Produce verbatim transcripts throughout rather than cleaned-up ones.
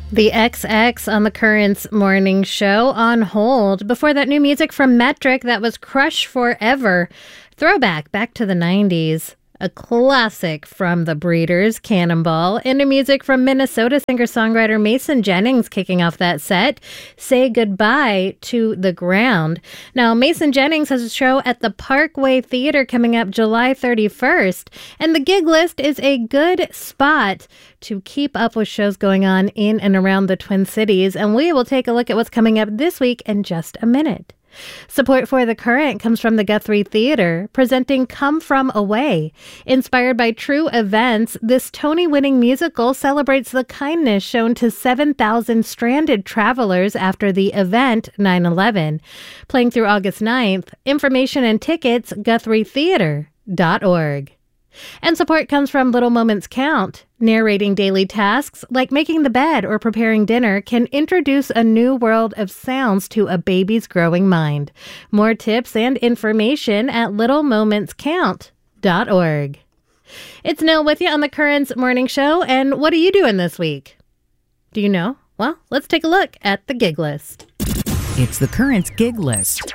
The X X on the Currents morning show on hold. Before that, new music from Metric that was Crush Forever. Throwback back to the nineties. A classic from The Breeders, Cannonball, and new music from Minnesota singer-songwriter Mason Jennings kicking off that set, Say Goodbye to the Ground. Now, Mason Jennings has a show at the Parkway Theater coming up July thirty-first, and the gig list is a good spot to keep up with shows going on in and around the Twin Cities, and we will take a look at what's coming up this week in just a minute. Support for The Current comes from the Guthrie Theater, presenting Come From Away. Inspired by true events, this Tony-winning musical celebrates the kindness shown to seven thousand stranded travelers after the event nine eleven. Playing through August ninth. Information and tickets, guthrie theater dot org. And support comes from Little Moments Count. Narrating daily tasks like making the bed or preparing dinner can introduce a new world of sounds to a baby's growing mind. More tips and information at little moments count dot org. It's Nil with you on the Currents Morning Show, and what are you doing this week? Do you know? Well, let's take a look at the gig list. It's the Currents gig list.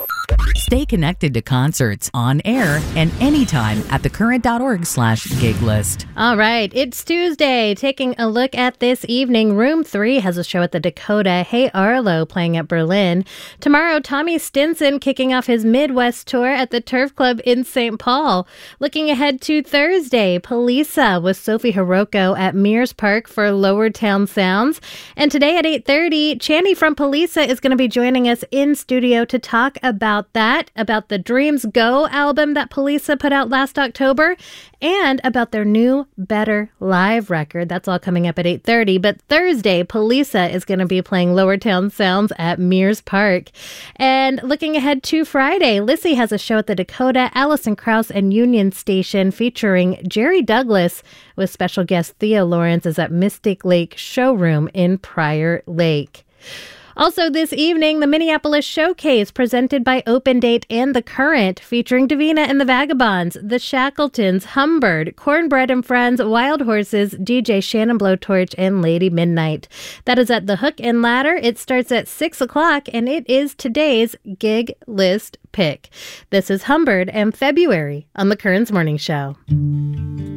Stay connected to concerts on air and anytime at thecurrent.org slash gig list. All right, it's Tuesday. Taking a look at this evening, Room three has a show at the Dakota. Hey Arlo playing at Berlin. Tomorrow, Tommy Stinson kicking off his Midwest tour at the Turf Club in Saint Paul. Looking ahead to Thursday, Polisa with Sophie Hiroko at Mears Park for Lower Town Sounds. And today at eight thirty, Chandy from Polisa is going to be joining us in studio to talk about that, about the Dreams Go album that Polisa put out last October, and about their new Better live record. That's all coming up at eight thirty. But Thursday, Polisa is going to be playing Lower Town Sounds at Mears Park. And looking ahead to Friday, Lissy has a show at the Dakota, Allison Krauss and Union Station featuring Jerry Douglas with special guest Thea Lawrence is at Mystic Lake Showroom in Prior Lake. Also this evening, the Minneapolis Showcase presented by Open Date and The Current, featuring Davina and the Vagabonds, The Shackletons, Humbird, Cornbread and Friends, Wild Horses, D J Shannon Blowtorch, and Lady Midnight. That is at the Hook and Ladder. It starts at six o'clock, and it is today's gig list pick. This is Humbird and February on the Currents Morning Show.